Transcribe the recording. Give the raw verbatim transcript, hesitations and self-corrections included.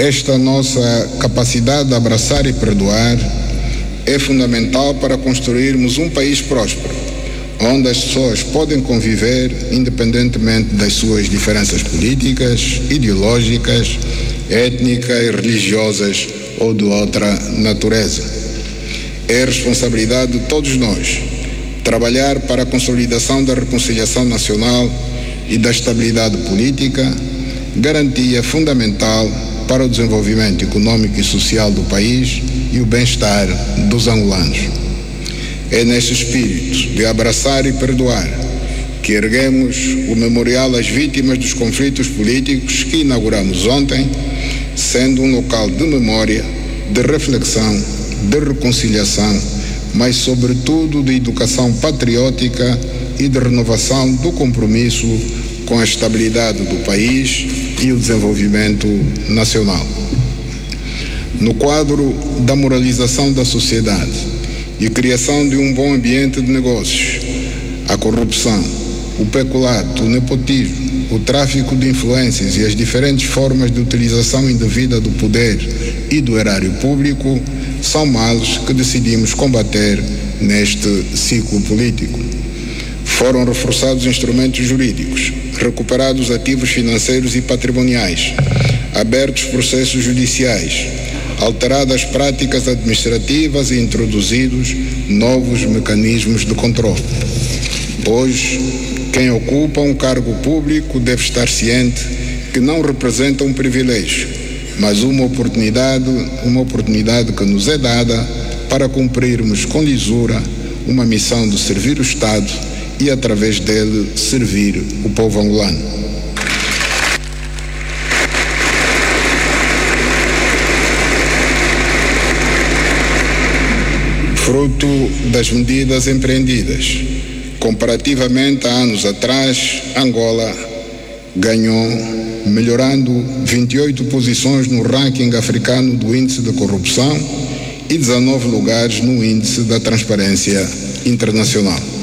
Esta nossa capacidade de abraçar e perdoar é fundamental para construirmos um país próspero, onde as pessoas podem conviver independentemente das suas diferenças políticas, ideológicas, étnicas e religiosas ou de outra natureza. É responsabilidade de todos nós trabalhar para a consolidação da reconciliação nacional e da estabilidade política, garantia fundamental para o desenvolvimento econômico e social do país e o bem-estar dos angolanos. É neste espírito de abraçar e perdoar que erguemos o memorial às vítimas dos conflitos políticos que inauguramos ontem, sendo um local de memória, de reflexão, de reconciliação, mas sobretudo de educação patriótica e de renovação do compromisso com a estabilidade do país e o desenvolvimento nacional. No quadro da moralização da sociedade e criação de um bom ambiente de negócios, a corrupção, o peculato, o nepotismo, o tráfico de influências e as diferentes formas de utilização indevida do poder e do erário público são males que decidimos combater neste ciclo político. Foram reforçados instrumentos jurídicos, recuperados ativos financeiros e patrimoniais, abertos processos judiciais, alteradas práticas administrativas e introduzidos novos mecanismos de controle. Hoje, quem ocupa um cargo público deve estar ciente que não representa um privilégio, mas uma oportunidade, uma oportunidade que nos é dada para cumprirmos com lisura uma missão de servir o Estado e, através dele, servir o povo angolano. Fruto das medidas empreendidas, comparativamente a anos atrás, Angola ganhou, melhorando vinte e oito posições no ranking africano do índice de corrupção e dezanove lugares no índice da transparência internacional.